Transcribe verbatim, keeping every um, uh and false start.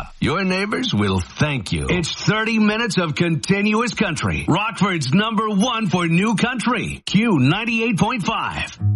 stop. Your neighbors will thank you. It's thirty minutes of continuous country. Rockford's number one for new country. Q ninety-eight point five.